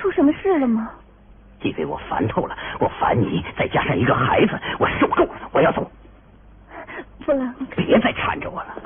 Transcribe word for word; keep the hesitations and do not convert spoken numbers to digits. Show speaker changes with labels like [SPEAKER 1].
[SPEAKER 1] 出什么事了吗？
[SPEAKER 2] 因为我烦透了，我烦你，再加上一个孩子，我受够了，我要走。
[SPEAKER 1] 弗兰克，
[SPEAKER 2] 别再缠着我了。